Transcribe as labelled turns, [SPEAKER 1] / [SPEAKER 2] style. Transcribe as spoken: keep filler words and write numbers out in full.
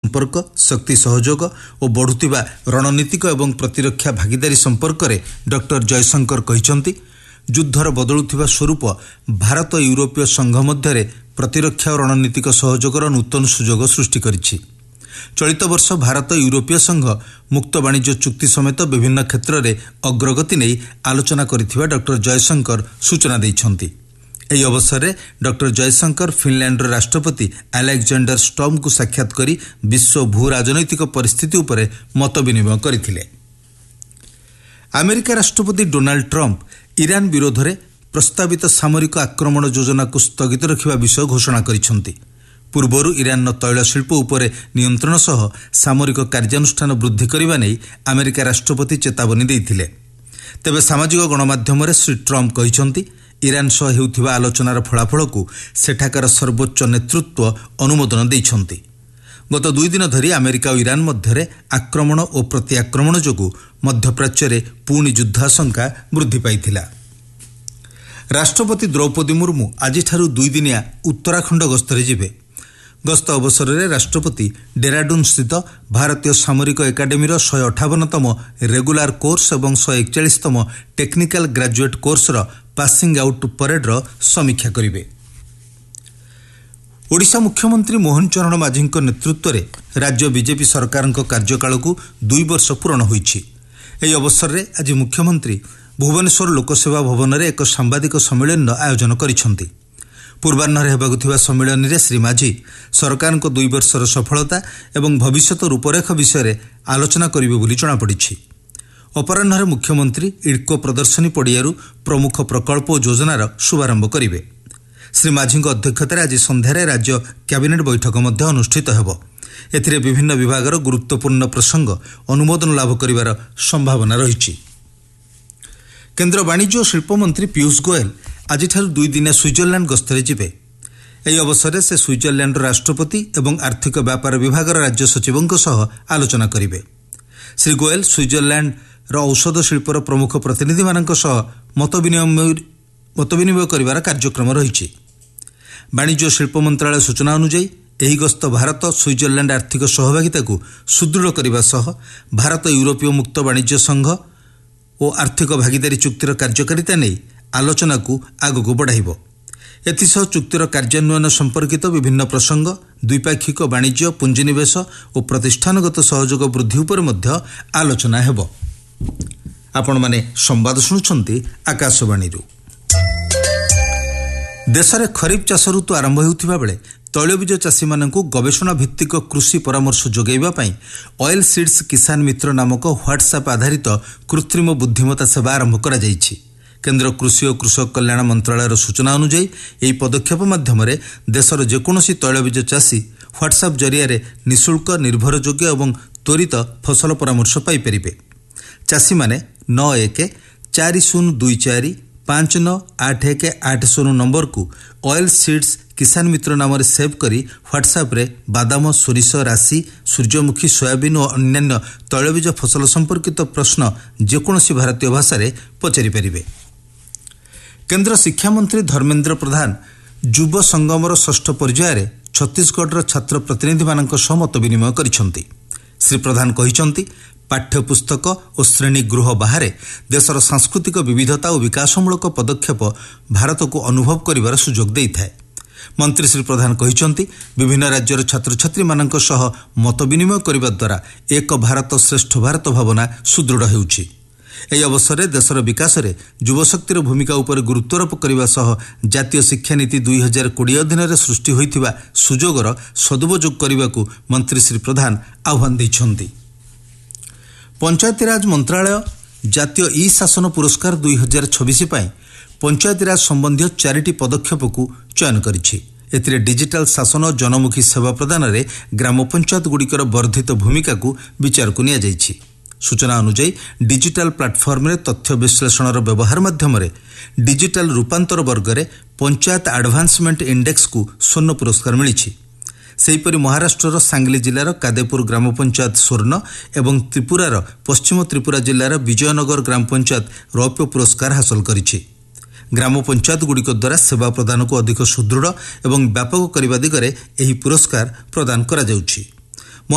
[SPEAKER 1] संपर्क शक्ति सहयोग और बढ़ुतिबा रणनीतिक एवं प्रतिरक्षा भागीदारी संपर्क में डॉक्टर जयशंकर कहिसंती युद्धर बदलुथिबा स्वरूप भारत यूरोपीय संघ मध्य प्रतिरक्षा और रणनीतिक सहयोगर नूतन सुजोग सृष्टि करिछि। चलित वर्ष भारत यूरोपीय संघ मुक्त वाणिज्य चुक्ति समेत विभिन्न क्षेत्र में अग्रगति नहीं आलोचना करिथिबा डॉक्टर जयशंकर सूचना दैछंती। एही अवसर में डॉक्टर जयशंकर फिनलैंड राष्ट्रपति अलेक्जेंडर स्टॉर्म को साक्षात करी विश्व भू राजनैतिक परिस्थिति उपरे मत विनिमय करथिले। अमेरिका राष्ट्रपति डोनाल्ड ट्रंप ईरान विरोध में प्रस्तावित सामरिक आक्रमण योजना को स्थगित रखिबा विषय घोषणा करिसंती। पूर्वरु ईरान तैल शिल्प उपरे नियंत्रण सह सामरिक कार्यानुष्ठान वृद्धि करने नहीं अमेरिका राष्ट्रपति चेतावनी देइथिले। तेबे सामाजिक गणमाध्यम श्री ट्रंप कहिसंती ईरान सह हेउथिबा आलोचनार फलाफल को सेठाकार सर्वोच्च नेतृत्व अनुमोदन देइछंती। गत दुई दिन धरी अमेरिका और ईरान मध्य आक्रमण और प्रत्याक्रमण जोगु मध्यप्राच्य में पुणी युद्धाशंका वृद्धि पाइथिला। राष्ट्रपति द्रौपदी मुर्मू आज दुई दिनिया उत्तराखंड गस्तरे जिबे। गस्त अवसर में राष्ट्रपति डेराडून स्थित भारतीय सामरिक एकाडेमीर शहे अठावनतम रेगुलार कोर्स और शहे एकचाशतम technical graduate courser passing out परेड्र समीक्षा करिवे। ओडिशा मुख्यमंत्री मोहन चरण माझी नेतृत्व में राज्य बीजेपी सरकार कार्यकाल को दुई वर्ष पूर्ण होइछि। एही अवसर में आज मुख्यमंत्री भुवनेश्वर लोकसेवा भवन में एक सांबादिक सम्मेलन आयोजन करिसंती। पूर्वाह्न हेबाकुथिबा सम्मेलन में श्री माझी सरकार को दुई वर्षर सफलता एवं भविष्यत रूपरेख विषय आलोचना करिवे बोली जଣାपड़िछि। अपराह्न मुख्यमंत्री इडको प्रदर्शनी पड़ियारू प्रमुख प्रकल्प और योजनार शुभारंभ करिवे। श्री माझी अध्यक्षतार आज संध्यारे राज्य कैबिनेट बैठक मध्य अनुष्ठित हेब। एथिरे विभिन्न विभागर गुरुत्वपूर्ण प्रसंग अनुमोदन लाभ करिवार संभावना रहिछि। केन्द्र वाणिज्य और शिल्प मंत्री पीयूष गोयल आज दुई दिनिया स्विट्जरलैंड गस्तरे जिबे। एही अवसर में से स्विट्जरलैंड राष्ट्रपति एवं आर्थिक व्यापार विभाग राज्य सचिवों सह आलोचना करिवे। श्री गोयल स्विट्जरलैंड औषध शिल्पर प्रमुख प्रतिनिधि मानक सह मत विनिमय मत विनिमय करिवार कार्यक्रम रहिछि। वाणिज्य और शिल्प मंत्रालय सूचना अनुसार एही गस्त भारत स्विट्जरलैंड आर्थिक सहभागिता को सुदृढ़ करने सह भारत यूरोपीय मुक्त वाणिज्य संघ और आर्थिक भागीदारी चुक्तिर कार्यकारिता नहीं आलोचना को आगक बढ़ाइब। एथिसह चुक्तिर कार्यान्वयन संपर्कित विभिन्न प्रसंग द्विपाक्षिक वाणिज्य पुंजीनिवेश और प्रतिष्ठानगत सहयोग वृद्धि उपर मध्य आलोचना हेब। आपण माने संवाद शुणुछंती आकाशवाणी। देश में खरीफ चाष ऋतु आरंभ होउथिबा बेले तैलबीज चाषी मानकु गवेषणा भित्तिक कृषि परामर्श जोगाइबा पई ऑयल सीड्स किसान मित्र नामक व्हाट्सएप आधारित कृत्रिम बुद्धिमत्ता सेवा आरंभ करा जाइछि। केन्द्र कृषि और कृषक कल्याण मंत्रालयर सूचना अनुसार यह पदक्षेप माध्यम देशर जेकोसी तैलबीज चाषी व्हाट्सएप जरिया निःशुल्क निर्भरयोग्य और त्वरित फसल परामर्श पाइपर। चाषी माने नौ एक चार शून्य दुई चार पांच नौ आठ एक आठ शून्य नंबर को ऑयल सीड्स किसान मित्र नाम सेव करी व्हाट्सएप रे बादाम सोरिष राशि सूर्यमुखी सोयाबीन और अन्य तैलबीज फसल संपर्कित प्रश्न जेकोसी भारतीय भाषा रे पचारि पारिबे। केन्द्र शिक्षा मंत्री धर्मेन्द्र प्रधान युव संगमर षष्ठ पर्यायर छत्तीसगढ़ छात्र प्रतिनिधि मानक सह मत विनिमय करिसंती। श्री प्रधान कहिसंती पाठ्यपुस्तक और श्रेणी गृह बाहर देशर सांस्कृतिक विविधता और विकासमूलक पदक्षेप भारत को अनुभव करिवार सुजोग देइथाय। मंत्री श्री प्रधान कहिसंती विभिन्न राज्यर छात्र छात्री मानक सह मत विनिमय करिबा द्वारा एक भारत श्रेष्ठ भारत भावना सुदृढ़ हेउछि। एही अवसर में देशर विकास में युवशक्तिर भूमिका उपर गुरुत्वारोप करने सह जातीय शिक्षा नीति दुई हजार कोड़े अधीन सृष्टि होइथिबा सुजोगर सदुपयोग करने को मंत्री श्री प्रधान आह्वान दैछंती। पंचायतीराज मंत्रालय जातीय ई शासन पुरस्कार दुई हजार छब्बीस पंचायतीराज संबंधी चारिटी पदक्षेप को चयन करिछि। एथिरे डिजिटल शासन और जनमुखी सेवा प्रदान में ग्राम पंचायत गुड़िकर वर्धित भूमिका को विचार को निया जाइछि। सूचना अनुसार डिजिटल प्लाटफर्म रे तथ्य विश्लेषणर व्यवहार माध्यम डिजिटल रूपांतर वर्ग में पंचायत एडवांसमेंट इंडेक्स को स्वर्ण पुरस्कार मिली। सेहीपरि महाराष्ट्र सांगली जिलार कादेपुर ग्राम पंचायत स्वर्ण एवं त्रिपुरार पश्चिम त्रिपुरा जिलार विजयनगर ग्राम पंचायत रौप्य पुरस्कार हासिल करिछि। ग्राम पंचायत गुड़िक द्वारा सेवा प्रदान को अधिक सुदृढ़ एवं व्यापक करने दिगरे एही पुरस्कार प्रदान करा जाउछि।